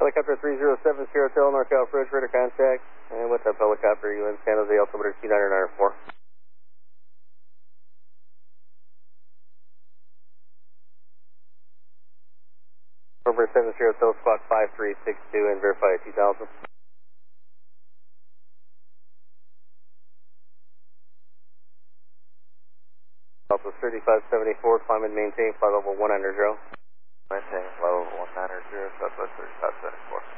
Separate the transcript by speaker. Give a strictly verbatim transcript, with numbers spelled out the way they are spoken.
Speaker 1: helicopter three zero seven Sierra Hotel, NorCal approach, radar contact. And what's up, helicopter? You in San Jose, altimeter two nine nine four. November seven Sierra Hotel, squawk five three six two and verify two thousand. Alpha thirty-five seventy-four, climb and maintain flight level one hundred.
Speaker 2: Maintain flight level one hundred, Southwest thirty-five seventy-four.